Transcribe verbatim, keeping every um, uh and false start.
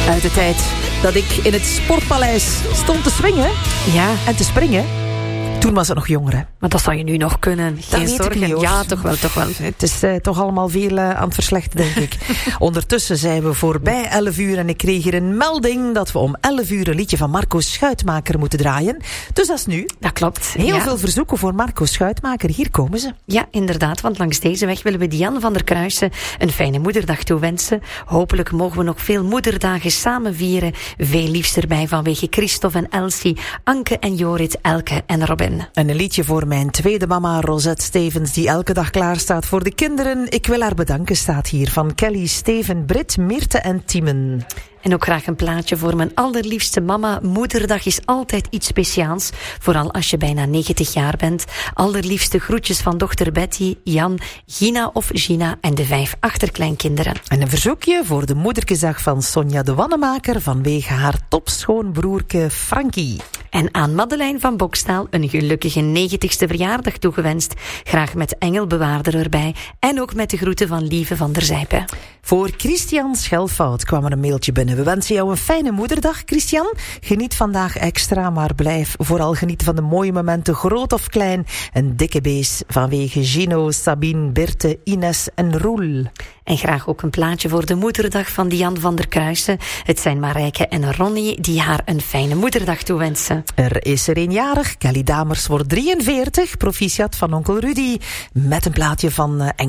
Uit de tijd dat ik in het Sportpaleis stond te swingen Ja. en te springen. Toen was het nog jongeren. Maar dat zou je nu nog kunnen. Geen weet ik zorgen. niet, hoor. Ja, toch wel, toch wel. Het is uh, toch allemaal veel uh, aan het verslechten, denk ik. Ondertussen zijn we voorbij elf uur en ik kreeg hier een melding dat we om elf uur een liedje van Marco Schuitmaker moeten draaien. Dus dat is nu. Dat klopt. Heel ja. veel verzoeken voor Marco Schuitmaker. Hier komen ze. Ja, inderdaad, want langs deze weg willen we Diane van der Kruijsen een fijne moederdag toewensen. Hopelijk mogen we nog veel moederdagen samen vieren. Veel liefst erbij vanwege Christophe en Elsie, Anke en Jorrit, Elke en Robin. En een liedje voor mijn tweede mama, Rosette Stevens, die elke dag klaar staat voor de kinderen. Ik wil haar bedanken, staat hier van Kelly, Steven, Brit, Mirte en Tiemen. En ook graag een plaatje voor mijn allerliefste mama. Moederdag is altijd iets speciaals. Vooral als je bijna negentig jaar bent. Allerliefste groetjes van dochter Betty, Jan, Gina of Gina en de vijf achterkleinkinderen. En een verzoekje voor de moederkesdag van Sonja de Wannemaker vanwege haar topschoonbroerke Frankie. En aan Madeleine van Bokstaal een gelukkige negentigste verjaardag toegewenst. Graag met Engelbewaarder erbij. En ook met de groeten van Lieve van der Zijpe. Voor Christian Schelfout kwam er een mailtje binnen. We wensen jou een fijne moederdag, Christian. Geniet vandaag extra, maar blijf vooral genieten van de mooie momenten, groot of klein. Een dikke bees vanwege Gino, Sabine, Birte, Ines en Roel. En graag ook een plaatje voor de moederdag van Diane van der Kruijsen. Het zijn Marijke en Ronnie die haar een fijne moederdag toewensen. Er is er eenjarig. Kelly Damers wordt drieënveertig. Proficiat van onkel Rudy. Met een plaatje van uh,